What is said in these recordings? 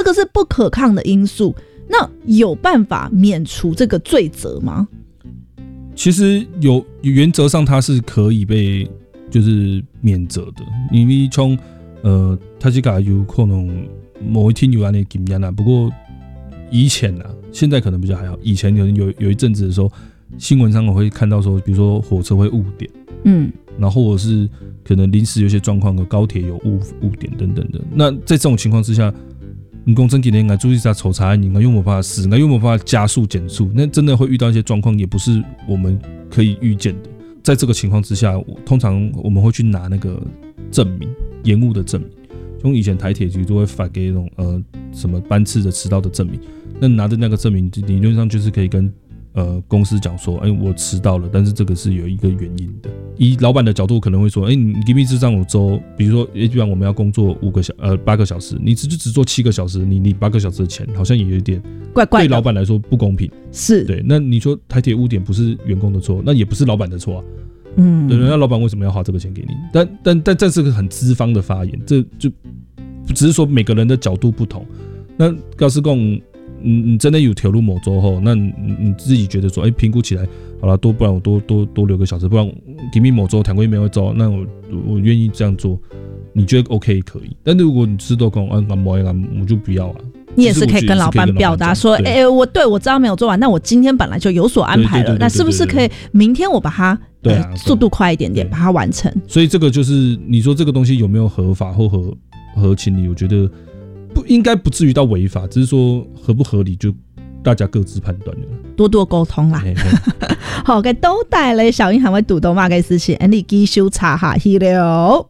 个是不可抗的因素，那有办法免除这个罪责吗？ 其实原则上它是可以被就是免责的，因为从他这个有可能某一天有这样的经验啦，不过以前啦，现在可能比较还好。以前有一阵子的时候，新闻上我会看到说，比如说火车会误点，然后或者是可能临时有些状况，高铁有误点等等的。那在这种情况之下，你公正给人应该注意一下抽查，你应该用没办法使，应该用没办法加速减速，那真的会遇到一些状况，也不是我们可以预见的。在这个情况之下，通常我们会去拿那个证明，延误的证明。从以前台铁局都会发给那种什么班次的迟到的证明，那拿着那个证明，理论上就是可以跟公司讲说，我迟到了，但是这个是有一个原因的。以老板的角度可能会说，你给你这张我周，比如说，一般我们要工作8个小时，你只做7个小时，你8个小时的钱，好像也有一点怪怪的， 对老板来说不公平。 是， 对。那你说台铁误点不是员工的错，那也不是老板的错啊。对，那老板为什么要花这个钱给你？但这是个很资方的发言，这就只是说每个人的角度不同。那要是讲你真的有调入某周后，那你自己觉得说，评估起来好了，不然我多留个小时，不然给你某周谈过没有周，那我愿意这样做，你觉得 OK 可以？但是如果你知道讲我就不要啊。 你也是可以跟老板表达说，我知道没有做完，那我今天本来就有所安排了，那是不是可以明天我把它速度快一点点把它完成？所以这个就是你说这个东西有没有合法或合情理，我觉得不应该不至于到违法，只是说合不合理就大家各自判断了， 多多沟通啦。好嘅，都帶嚟小英係咪讀到嘛嘅事情，你繼續查下去了。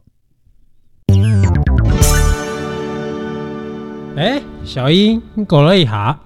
小英，你過了一下。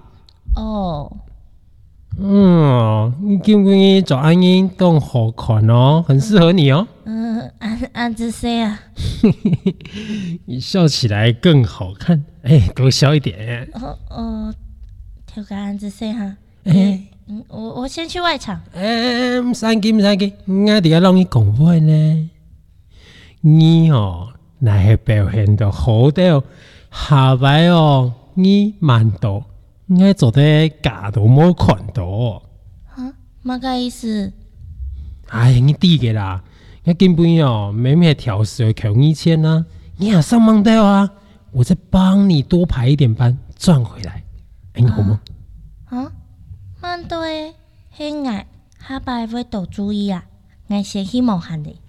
你見唔見做安英動好款哦，很適合你哦。 安子誰啊？ 你笑起來更好看，多笑一點。 調個安子誰哈？我先去外場。 唔使急，我哋要讓你講話呢。你那係表現得好到下擺你慢到，我做得假都冇看到。 乜個意思？ 你知嘅啦，我根本明明係調時求你錢啊，你也上忙到啊，我再幫你多排一點班賺回來，你好嗎？ 慢到誒，係我下擺會多注意啊，我先去望下你。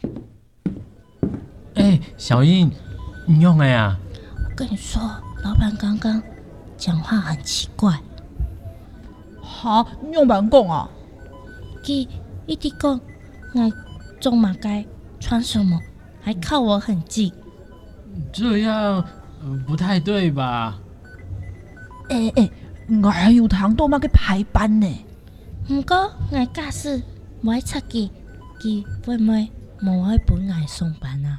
小英，你用了呀？ 我跟你說，老闆剛剛講話很奇怪。 你用板講啊？ 佢一直講我種馬該穿什麼，還靠我很近。 這樣不太對吧？ 我還有堂到馬嘅排班呢。 不過我假使唔愛出佢會唔會冇愛本我上班啊？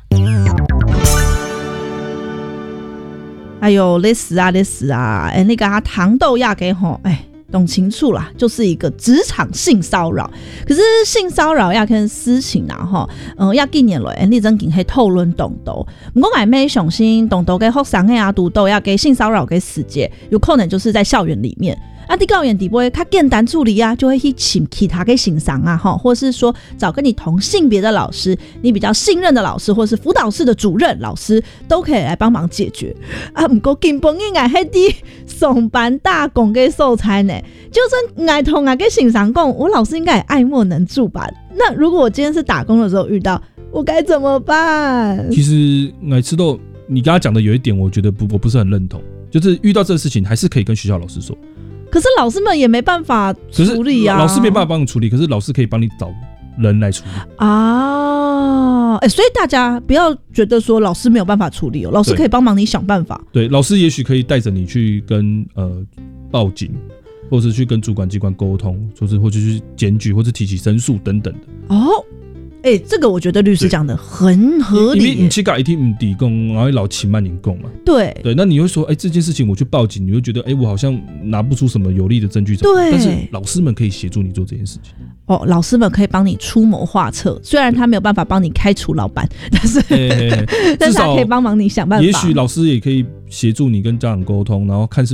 哎呦，累死啊！那個糖豆亞給吼，懂清楚啦，就是一個職場性騷擾。可是性騷擾亞跟私情啊，吼，亞近年來，你真經係討論動刀。不過我沒相信動刀嘅學生嘅督導亞給性騷擾嘅事件，有可能就是在校園裡面。在校園底部較簡單處理啊，就會去請其他嘅欣賞啊，或是說找跟你同性別的老師，你比較信任的老師，或是輔導室的主任老師，都可以來幫忙解決。不過根本應該係啲上班打工嘅素材呢。就算我同我嘅欣賞講，我老師應該也愛莫能助吧？那如果我今天是打工的時候遇到，我該怎麼辦？ 其實我知道你剛剛講的有一點，我覺得我不是很認同，就是遇到這個事情，還是可以跟學校老師說。 可是老師們也沒辦法處理啊， 老師沒辦法幫你處理，可是老師可以幫你找人來處理啊。所以大家不要覺得說老師沒有辦法處理哦，老師可以幫忙你想辦法。 對，老師也許可以帶着你去跟報警，或是去跟主管機關溝通，或者去檢舉，或者提起申訴等等的。 這個我覺得律師講的很合理， 因為你這個一定不抵供，然後老請慢點供嘛。 對， 那你會說，這件事情我去報警，你會覺得，我好像拿不出什麼有力的證據。 對， 但是老師們可以協助你做這件事情。 老師們可以幫你出謀劃策，雖然他沒有辦法幫你開除老闆，但是但是他可以幫忙你想辦法。 也許老師也可以協助你跟家長溝通，然後看是